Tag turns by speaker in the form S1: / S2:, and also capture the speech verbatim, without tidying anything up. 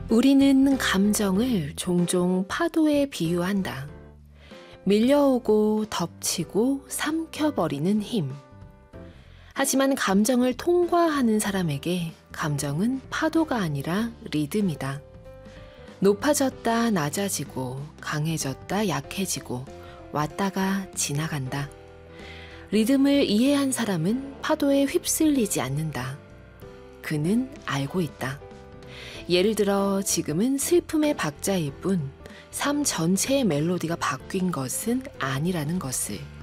S1: 우리는 감정을 종종 파도에 비유한다. 밀려오고 덮치고 삼켜버리는 힘. 하지만 감정을 통과하는 사람에게 감정은 파도가 아니라 리듬이다. 높아졌다 낮아지고 강해졌다 약해지고 왔다가 지나간다. 리듬을 이해한 사람은 파도에 휩쓸리지 않는다. 그는 알고 있다. 예를 들어 지금은 슬픔의 박자일 뿐 삶 전체의 멜로디가 바뀐 것은 아니라는 것을.